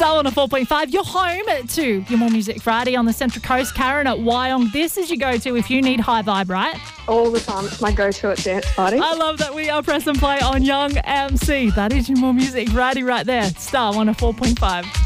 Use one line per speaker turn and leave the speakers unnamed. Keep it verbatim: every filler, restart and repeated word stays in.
Star one oh four point five. You're home to your More Music Friday on the Central Coast. Karen at Wyong. This is your go-to if you need high vibe, right?
All the time. It's my go-to at dance parties.
I love that we are press and play on Young M C. That is your More Music Friday right there. Star one oh four point five.